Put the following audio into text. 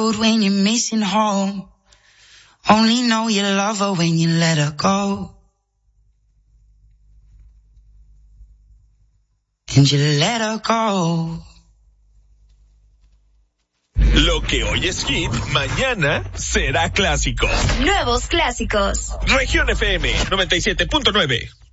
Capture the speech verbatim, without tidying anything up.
road when you're missing home. Only know you love her when you let her go. And you let her go. Lo que hoy es hit, mañana será clásico. Nuevos clásicos. Región F M noventa y siete punto nueve.